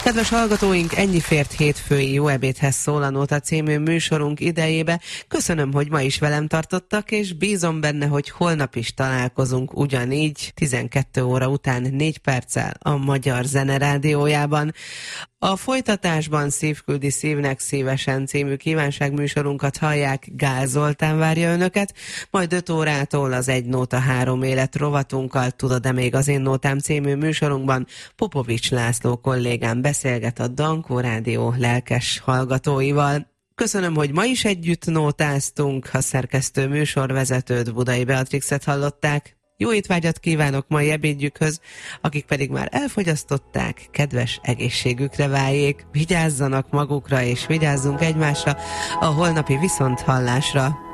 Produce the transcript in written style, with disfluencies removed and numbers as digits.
Kedves hallgatóink, ennyi fért hétfői Jó ebédhez szól a Nóta című műsorunk idejébe. Köszönöm, hogy ma is velem tartottak, és bízom benne, hogy holnap is találkozunk ugyanígy 12 óra után 4 perccel a Magyar Zene Rádiójában. A folytatásban Szívküldi szívnek szívesen című kívánságműsorunkat hallják, Gál Zoltán várja önöket, majd 5 órától az Egy Nóta 3 élet rovatunkkal, Tudod-e még az én nótám című műsorunkban Popovics László kollégám beszélget a Dankó Rádió lelkes hallgatóival. Köszönöm, hogy ma is együtt nótáztunk, a szerkesztő műsorvezetőt, Budai Beatrixet hallották. Jó étvágyat kívánok mai ebédjükhöz, akik pedig már elfogyasztották, kedves egészségükre váljék, vigyázzanak magukra és vigyázzunk egymásra a holnapi viszonthallásra.